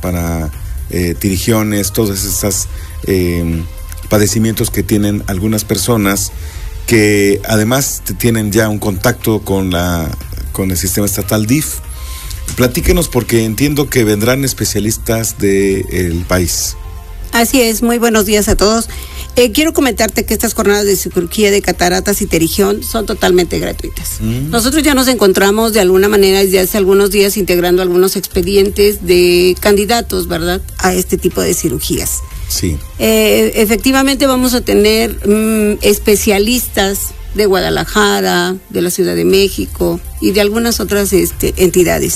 para tirigiones, todas esas padecimientos que tienen algunas personas que además tienen ya un contacto con el sistema estatal DIF. Platíquenos, porque entiendo que vendrán especialistas del país. Así es, muy buenos días a todos. Quiero comentarte que estas jornadas de cirugía de cataratas y terigión son totalmente gratuitas. Nosotros ya nos encontramos de alguna manera desde hace algunos días integrando algunos expedientes de candidatos, ¿verdad?, a este tipo de cirugías. Sí. Efectivamente vamos a tener especialistas de Guadalajara, de la Ciudad de México y de algunas otras entidades.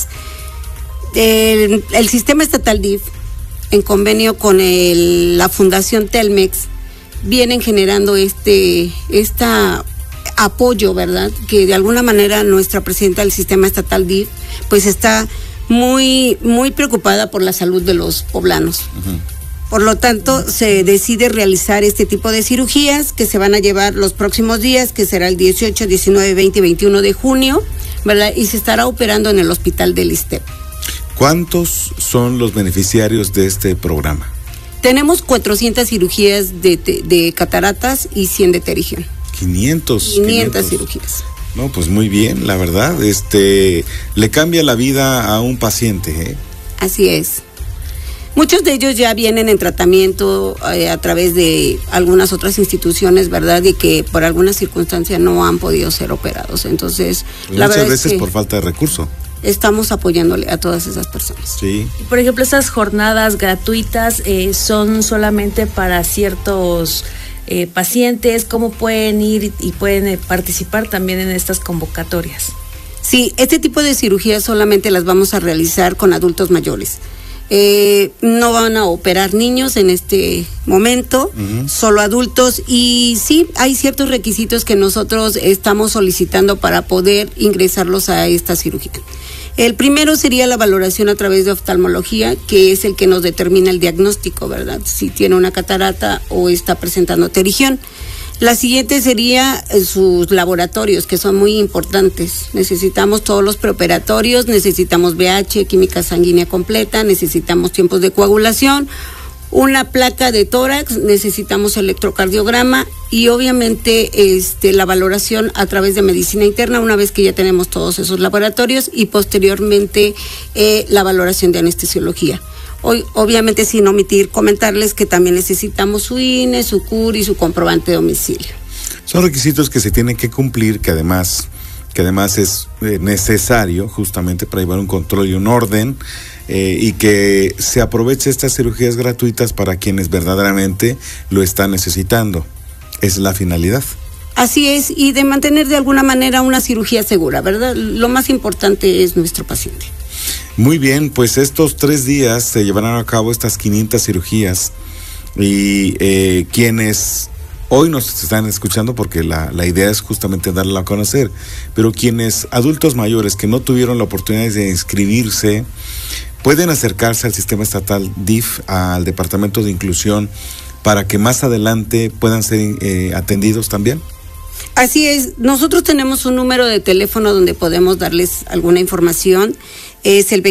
El sistema estatal DIF, en convenio con la Fundación Telmex, vienen generando este apoyo, ¿verdad?, que de alguna manera nuestra presidenta del sistema estatal DIF pues está muy, muy preocupada por la salud de los poblanos. Por lo tanto, se decide realizar este tipo de cirugías que se van a llevar los próximos días, que será el 18, 19, 20 y 21 de junio, ¿verdad? Y se estará operando en el hospital del ISSSTE. ¿Cuántos son los beneficiarios de este programa? Tenemos 400 cirugías de cataratas y 100 de terigión. 500 cirugías. No, pues muy bien, la verdad. Le cambia la vida a un paciente, ¿eh? Así es. Muchos de ellos ya vienen en tratamiento a través de algunas otras instituciones, ¿verdad? Y que por alguna circunstancia no han podido ser operados. Entonces, la verdad muchas veces es que por falta de recurso. Estamos apoyándole a todas esas personas. Sí. Por ejemplo, estas jornadas gratuitas son solamente para ciertos pacientes. ¿Cómo pueden ir y pueden participar también en estas convocatorias? Sí, este tipo de cirugías solamente las vamos a realizar con adultos mayores. No van a operar niños en este momento, solo adultos, y sí, hay ciertos requisitos que nosotros estamos solicitando para poder ingresarlos a esta cirugía. El primero sería la valoración a través de oftalmología, que es el que nos determina el diagnóstico, ¿verdad?, si tiene una catarata o está presentando terigión. La siguiente sería sus laboratorios, que son muy importantes. Necesitamos todos los preoperatorios, necesitamos VH, química sanguínea completa, necesitamos tiempos de coagulación, una placa de tórax, necesitamos electrocardiograma y obviamente la valoración a través de medicina interna una vez que ya tenemos todos esos laboratorios, y posteriormente la valoración de anestesiología. Hoy, obviamente, sin omitir comentarles que también necesitamos su INE, su CUR y su comprobante de domicilio. Son requisitos que se tienen que cumplir, que además es necesario justamente para llevar un control y un orden, y que se aproveche estas cirugías gratuitas para quienes verdaderamente lo están necesitando. Es la finalidad. Así es, y de mantener de alguna manera una cirugía segura, ¿verdad? Lo más importante es nuestro paciente. Muy bien, pues estos 3 días se llevarán a cabo estas 500 cirugías, y quienes hoy nos están escuchando, porque la idea es justamente darla a conocer, pero quienes adultos mayores que no tuvieron la oportunidad de inscribirse, pueden acercarse al sistema estatal DIF, al Departamento de Inclusión, para que más adelante puedan ser atendidos también. Así es, nosotros tenemos un número de teléfono donde podemos darles alguna información, es el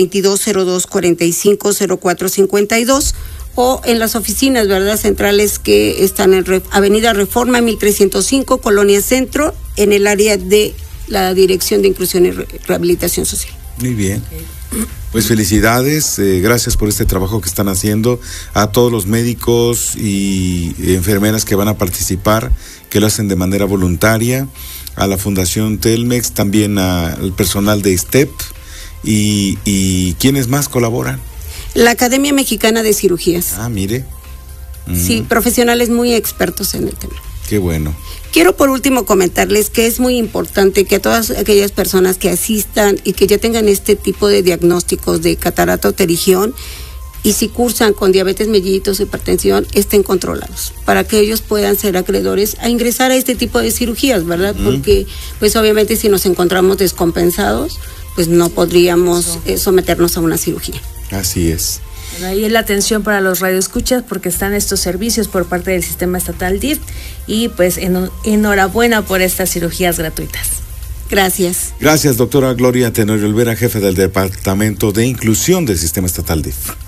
2202-450452, o en las oficinas, ¿verdad?, centrales que están en Avenida Reforma 1305, Colonia Centro, en el área de la Dirección de Inclusión y Rehabilitación Social. Muy bien. Pues felicidades, gracias por este trabajo que están haciendo, a todos los médicos y enfermeras que van a participar, que lo hacen de manera voluntaria, a la Fundación Telmex, también al personal de ISSSTE, y ¿quiénes más colaboran? La Academia Mexicana de Cirugías. Ah, mire. Sí, profesionales muy expertos en el tema. Qué bueno. Quiero por último comentarles que es muy importante que todas aquellas personas que asistan y que ya tengan este tipo de diagnósticos de catarata o terigión, y si cursan con diabetes mellitus, hipertensión, estén controlados, para que ellos puedan ser acreedores a ingresar a este tipo de cirugías, ¿verdad? Porque, pues obviamente si nos encontramos descompensados, pues no podríamos someternos a una cirugía. Así es. Bueno, ahí es la atención para los radioescuchas, porque están estos servicios por parte del sistema estatal DIF, y pues enhorabuena por estas cirugías gratuitas. Gracias. Gracias, doctora Gloria Tenorio Olvera, jefe del Departamento de Inclusión del sistema estatal DIF.